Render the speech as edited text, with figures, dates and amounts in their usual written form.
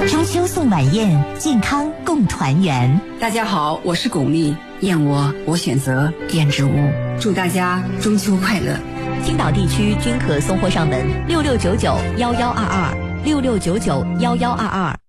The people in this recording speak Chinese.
中秋送晚宴，健康共团圆。 大家好，我是巩俐，燕窝我选择滇之屋，祝大家中秋快乐。 青岛地区均可送货上门66991122，66991122。